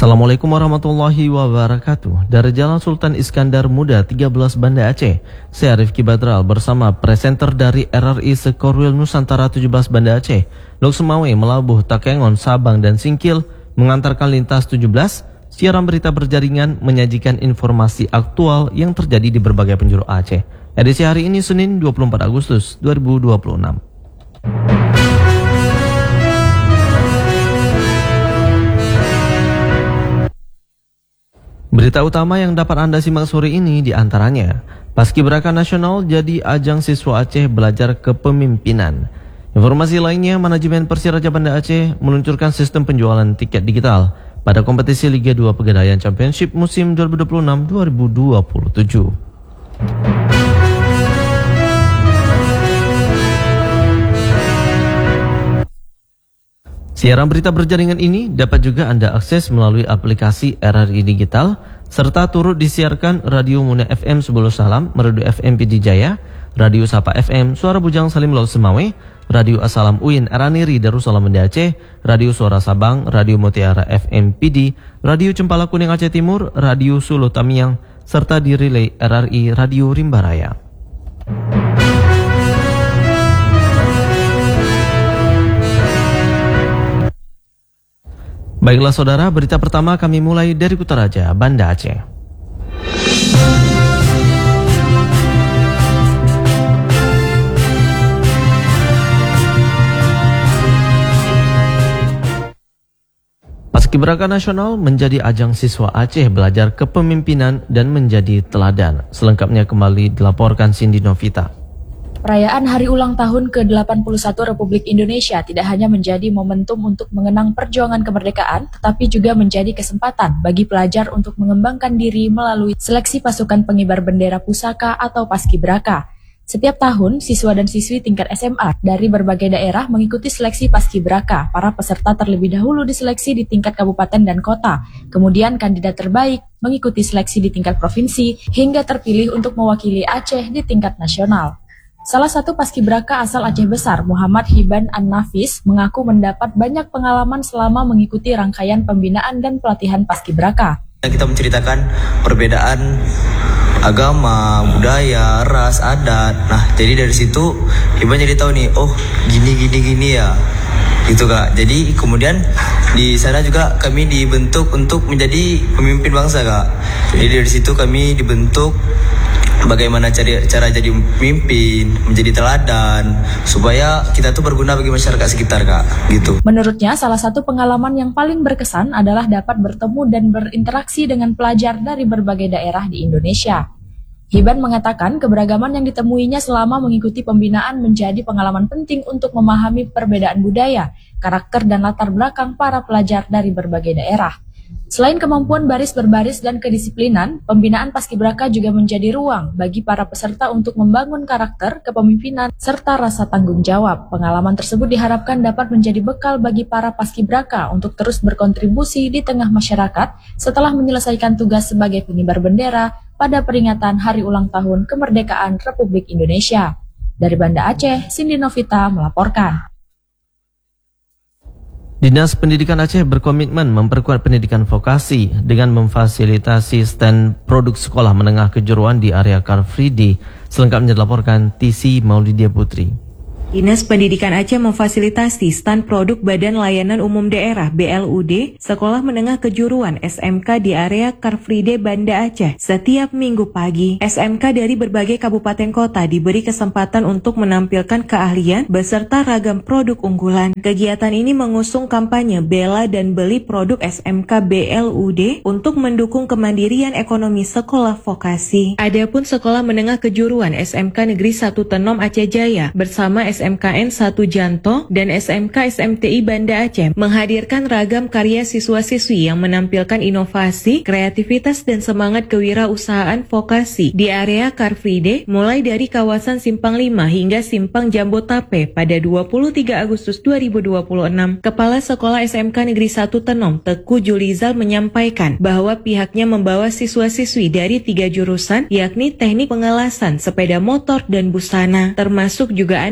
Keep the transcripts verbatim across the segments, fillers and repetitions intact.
Assalamualaikum warahmatullahi wabarakatuh. Dari Jalan Sultan Iskandar Muda tiga belas Banda Aceh, saya Rifki Badral bersama presenter dari R R I Sekorwil Nusantara tujuh belas Banda Aceh, Lok Semawe, Melabuh, Takengon, Sabang, dan Singkil mengantarkan lintas tujuh belas, siaran berita berjaringan menyajikan informasi aktual yang terjadi di berbagai penjuru Aceh. Edisi hari ini Senin dua puluh empat Agustus dua ribu dua puluh enam. Berita utama yang dapat Anda simak sore ini diantaranya, Paskibraka Nasional jadi ajang siswa Aceh belajar kepemimpinan. Informasi lainnya, manajemen Persiraja Banda Aceh meluncurkan sistem penjualan tiket digital pada kompetisi Liga dua Pegadaian Championship musim dua ribu dua puluh enam dua ribu dua puluh tujuh. Siaran berita berjaringan ini dapat juga Anda akses melalui aplikasi R R I Digital, serta turut disiarkan Radio Muna F M Sebuluh Salam, Merdu F M P D Jaya, Radio Sapa F M Suara Bujang Salim Lok Semawe, Radio Asalam U I N Eraniri Darussalam Banda Aceh, Radio Suara Sabang, Radio Mutiara F M P D, Radio Cempala Kuning Aceh Timur, Radio Sulu Tamiang, serta di relay R R I Radio Rimbaraya. Baiklah saudara, berita pertama kami mulai dari Kutaraja, Banda Aceh. Paskibraka Nasional menjadi ajang siswa Aceh belajar kepemimpinan dan menjadi teladan. Selengkapnya kembali dilaporkan Cindy Novita. Perayaan Hari Ulang Tahun ke delapan puluh satu Republik Indonesia tidak hanya menjadi momentum untuk mengenang perjuangan kemerdekaan, tetapi juga menjadi kesempatan bagi pelajar untuk mengembangkan diri melalui seleksi pasukan pengibar bendera pusaka atau Paskibraka. Setiap tahun, siswa dan siswi tingkat S M A dari berbagai daerah mengikuti seleksi Paskibraka. Para peserta terlebih dahulu diseleksi di tingkat kabupaten dan kota. Kemudian kandidat terbaik mengikuti seleksi di tingkat provinsi hingga terpilih untuk mewakili Aceh di tingkat nasional. Salah satu Paskibraka asal Aceh Besar, Muhammad Hiban An-Nafis, mengaku mendapat banyak pengalaman selama mengikuti rangkaian pembinaan dan pelatihan Paskibraka. Kita menceritakan perbedaan agama, budaya, ras, adat. Nah, jadi dari situ Hiban jadi tahu nih, oh gini gini gini ya, gitu kak. Jadi kemudian di sana juga kami dibentuk untuk menjadi pemimpin bangsa kak. Jadi dari situ kami dibentuk bagaimana cara, cara jadi pemimpin, menjadi teladan, supaya kita tuh berguna bagi masyarakat sekitar kak, gitu. Menurutnya, salah satu pengalaman yang paling berkesan adalah dapat bertemu dan berinteraksi dengan pelajar dari berbagai daerah di Indonesia. Hiban mengatakan keberagaman yang ditemuinya selama mengikuti pembinaan menjadi pengalaman penting untuk memahami perbedaan budaya, karakter dan latar belakang para pelajar dari berbagai daerah. Selain kemampuan baris berbaris dan kedisiplinan, pembinaan Paskibraka juga menjadi ruang bagi para peserta untuk membangun karakter, kepemimpinan, serta rasa tanggung jawab. Pengalaman tersebut diharapkan dapat menjadi bekal bagi para Paskibraka untuk terus berkontribusi di tengah masyarakat setelah menyelesaikan tugas sebagai pengibar bendera pada peringatan Hari Ulang Tahun Kemerdekaan Republik Indonesia. Dari Banda Aceh, Cindy Novita melaporkan. Dinas Pendidikan Aceh berkomitmen memperkuat pendidikan vokasi dengan memfasilitasi stand produk sekolah menengah kejuruan di area Car Free Day. Selengkapnya dilaporkan T C Maulidia Putri. Dinas Pendidikan Aceh memfasilitasi stand produk Badan Layanan Umum Daerah B L U D Sekolah Menengah Kejuruan S M K di area Car Free Day Banda Aceh setiap minggu pagi. S M K dari berbagai kabupaten kota diberi kesempatan untuk menampilkan keahlian beserta ragam produk unggulan. Kegiatan ini mengusung kampanye Bela dan Beli Produk S M K B L U D untuk mendukung kemandirian ekonomi sekolah vokasi. Adapun Sekolah Menengah Kejuruan S M K Negeri satu Tenom Aceh Jaya bersama S M K N satu Janto dan S M K S M T I Banda Aceh menghadirkan ragam karya siswa-siswi yang menampilkan inovasi, kreativitas dan semangat kewirausahaan vokasi di area Car Free Day mulai dari kawasan Simpang lima hingga Simpang Jambotape pada dua puluh tiga Agustus dua ribu dua puluh enam. Kepala Sekolah S M K Negeri satu Tenom, Teku Julizal menyampaikan bahwa pihaknya membawa siswa-siswi dari tiga jurusan yakni teknik pengelasan, sepeda motor dan busana, termasuk juga aneka produk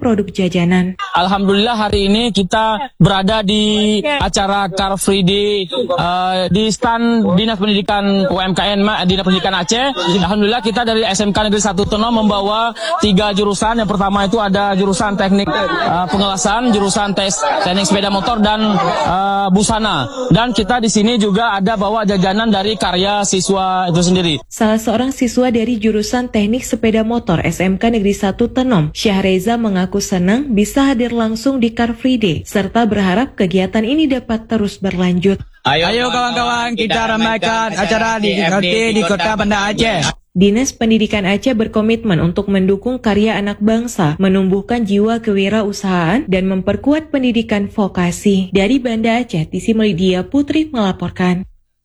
produk jajanan. Alhamdulillah hari ini kita berada di acara Car Free Day uh, di stand Dinas Pendidikan U M K N Dinas Pendidikan Aceh. Alhamdulillah kita dari S M K Negeri satu Tenoh membawa tiga jurusan. Yang pertama itu ada jurusan teknik uh, pengelasan, jurusan tes teknik sepeda motor dan uh, busana. Dan kita di sini juga ada bawa jajanan dari karya siswa itu sendiri. Salah seorang siswa dari jurusan teknik sepeda motor S M K Negeri satu Tenom, Syahreza mengaku senang bisa hadir langsung di Car Free Day, serta berharap kegiatan ini dapat terus berlanjut. Ayo kawan-kawan, kita ramaikan acara di F D di Kota Banda Aceh. Dinas Pendidikan Aceh berkomitmen untuk mendukung karya anak bangsa, menumbuhkan jiwa kewirausahaan, dan memperkuat pendidikan vokasi. Dari Banda Aceh, Tisi Melidia Putri melaporkan.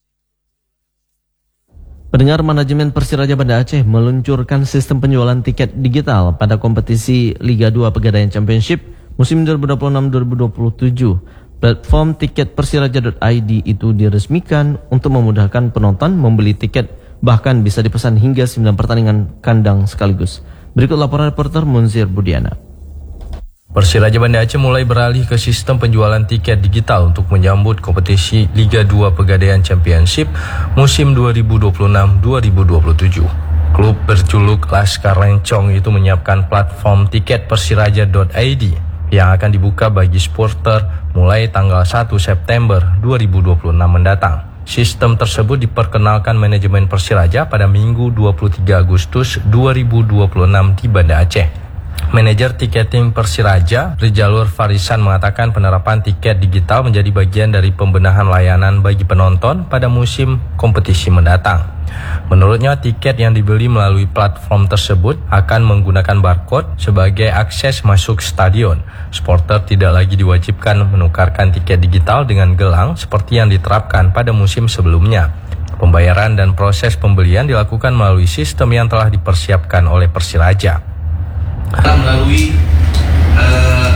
Pendengar, manajemen Persiraja Banda Aceh meluncurkan sistem penjualan tiket digital pada kompetisi Liga dua Pegadaian Championship musim dua ribu dua puluh enam dua ribu dua puluh tujuh. Platform tiket persiraja dot i d itu diresmikan untuk memudahkan penonton membeli tiket, bahkan bisa dipesan hingga sembilan pertandingan kandang sekaligus. Berikut laporan reporter Munzir Budiana. Persiraja Banda Aceh mulai beralih ke sistem penjualan tiket digital untuk menyambut kompetisi Liga dua Pegadaian Championship musim dua ribu dua puluh enam dua ribu dua puluh tujuh. Klub berjuluk Laskar Lencong itu menyiapkan platform tiket persiraja dot i d yang akan dibuka bagi supporter mulai tanggal satu September dua ribu dua puluh enam mendatang. Sistem tersebut diperkenalkan manajemen Persiraja pada Minggu dua puluh tiga Agustus dua ribu dua puluh enam di Banda Aceh. Manajer tiketing Persiraja, Rizalur Farisan, mengatakan penerapan tiket digital menjadi bagian dari pembenahan layanan bagi penonton pada musim kompetisi mendatang. Menurutnya, tiket yang dibeli melalui platform tersebut akan menggunakan barcode sebagai akses masuk stadion. Supporter tidak lagi diwajibkan menukarkan tiket digital dengan gelang seperti yang diterapkan pada musim sebelumnya. Pembayaran dan proses pembelian dilakukan melalui sistem yang telah dipersiapkan oleh Persiraja. Melalui uh,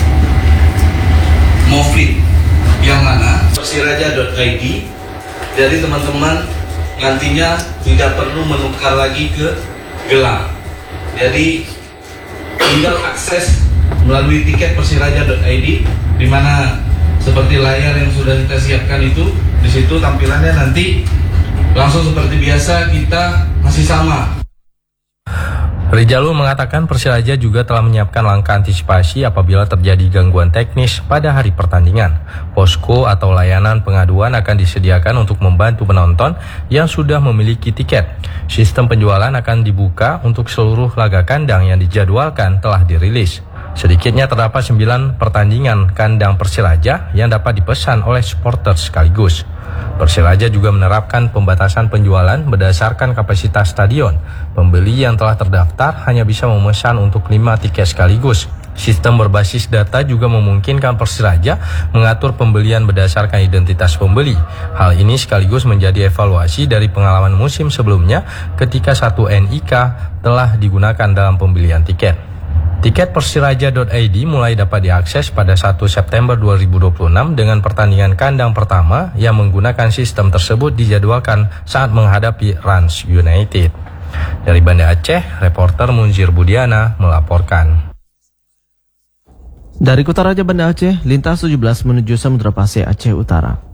Moflit yang mana persiraja dot i d, jadi teman-teman nantinya tidak perlu menukar lagi ke gelang, jadi tinggal akses melalui tiket persiraja dot i d, di mana seperti layar yang sudah kita siapkan itu, di situ tampilannya nanti langsung seperti biasa, kita masih sama. Rizalur mengatakan Persiraja juga telah menyiapkan langkah antisipasi apabila terjadi gangguan teknis pada hari pertandingan. Posko atau layanan pengaduan akan disediakan untuk membantu penonton yang sudah memiliki tiket. Sistem penjualan akan dibuka untuk seluruh laga kandang yang dijadwalkan telah dirilis. Sedikitnya terdapat sembilan pertandingan kandang Persiraja yang dapat dipesan oleh supporter sekaligus. Persiraja juga menerapkan pembatasan penjualan berdasarkan kapasitas stadion. Pembeli yang telah terdaftar hanya bisa memesan untuk lima tiket sekaligus. Sistem berbasis data juga memungkinkan Persiraja mengatur pembelian berdasarkan identitas pembeli. Hal ini sekaligus menjadi evaluasi dari pengalaman musim sebelumnya ketika satu N I K telah digunakan dalam pembelian tiket. Tiket persiraja dot i d mulai dapat diakses pada satu September dua ribu dua puluh enam dengan pertandingan kandang pertama yang menggunakan sistem tersebut dijadwalkan saat menghadapi Rans United. Dari Banda Aceh, reporter Munzir Budiana melaporkan. Dari Kota Raja Banda Aceh, lintas tujuh belas menuju Samudra Pasir Aceh Utara.